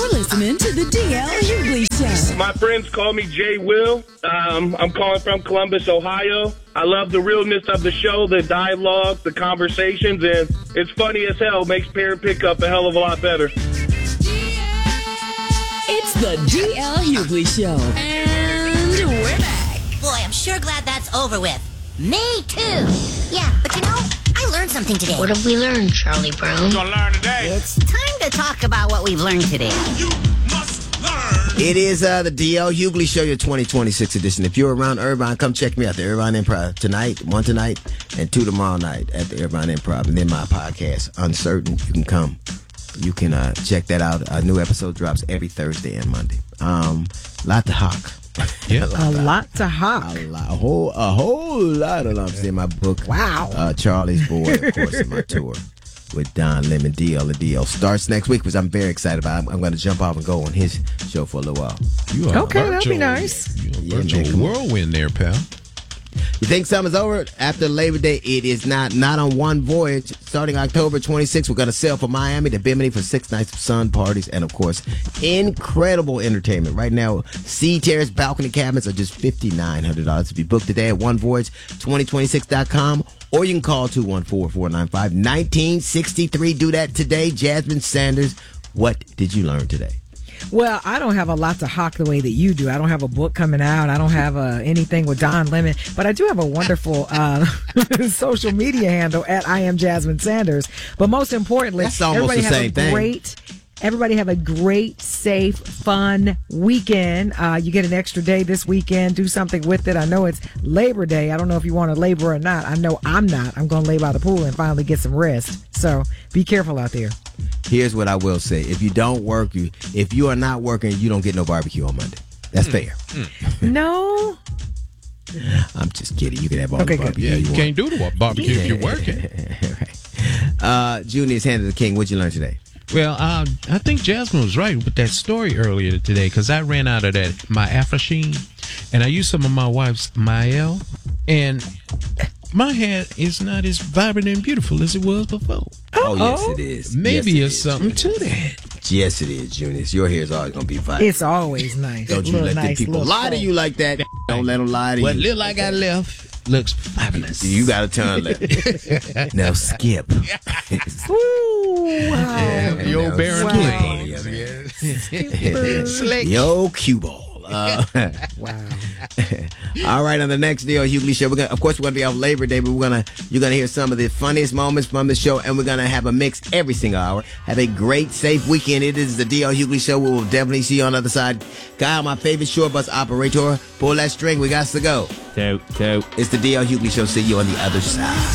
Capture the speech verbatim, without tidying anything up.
You're listening to the D L Hughley Show. My friends call me Jay Will. Um, I'm calling from Columbus, Ohio. I love the realness of the show, the dialogue, the conversations, and it's funny as hell. Makes parent pickup a hell of a lot better. It's the D L Hughley Show. And we're back. Boy, I'm sure glad that's over with. Me too. Yeah, but you know, I learned something today. What have we learned, Charlie Brown? We're gonna learn today. It's time to talk about what we've learned today. You must learn. It is uh, the D L Hughley Show, your twenty twenty-six edition. If you're around Irvine, come check me out. The Irvine Improv tonight, one tonight, and two tomorrow night at the Irvine Improv. And then my podcast, Uncertain. You can come. You can uh, check that out. A new episode drops every Thursday and Monday. Um, lot to hawk. Yeah. a lot, A to, lot to hawk. A, lot, a whole, a whole lot of lumps in my book. Wow. Uh, Charlie's Boy, of course, in my tour with Don Lemon. D L. The D L starts next week, which I'm very excited about. I'm, I'm going to jump off and go on his show for a little while. You are Okay, that'd be virtual- nice. You're a Yeah, virtual man, come on. whirlwind there, pal. You think summer's over? After Labor Day, it is not. Not on one voyage. Starting October twenty-sixth, we're going to sail from Miami to Bimini for six nights of sun parties and, of course, incredible entertainment. Right now, sea terrace balcony cabins are just five thousand nine hundred dollars to be booked today at one voyage twenty twenty-six dot com, or you can call two one four, four nine five, one nine six three. Do that today. Jasmine Sanders, what did you learn today? Well, I don't have a lot to hawk the way that you do. I don't have a book coming out. I don't have uh, anything with Don Lemon, but I do have a wonderful uh, social media handle at I am Jasmine Sanders. But most importantly, That's almost everybody the have same a thing. great. Everybody have a great, safe, fun weekend. Uh, you get an extra day this weekend. Do something with it. I know it's Labor Day. I don't know if you want to labor or not. I know I'm not. I'm going to lay by the pool and finally get some rest. So be careful out there. Here's what I will say. If you don't work, you if you are not working, you don't get no barbecue on Monday. That's fair. No. I'm just kidding. You can have all Okay, the good. barbecue Yeah, you you want. can't do the barbecue if you're working. Right. Uh, Junior's Hand of the King. What'd you learn today? Well, uh, I think Jasmine was right with that story earlier today because I ran out of that my Afrasheen and I used some of my wife's Mael, and my hair is not as vibrant and beautiful as it was before. Oh, yes, it is. Maybe Yes, it it's is, something Junior. to that. Yes, it is, Junior. Your hair is always going to be vibrant. It's always nice. Don't you Little let them nice people little lie to fold. you like that. Don't let them lie to What you. little I got left looks fabulous. You got to turn left. Now skip. Ooh, wow. Yeah, the old Now Baron skip King. on you. Slick. Yo, cue ball. Uh, Wow. all right, on the next D L Hughley Show, we're gonna, of course, we're gonna be off Labor Day, but we're gonna you're gonna hear some of the funniest moments from the show, and we're gonna have a mix every single hour. Have a great, safe weekend. It is the D L Hughley Show. We will definitely see you on the other side. Kyle, my favorite shore bus operator, pull that string. We got to go. Toot, toot. It's the D L Hughley Show. See you on the other side.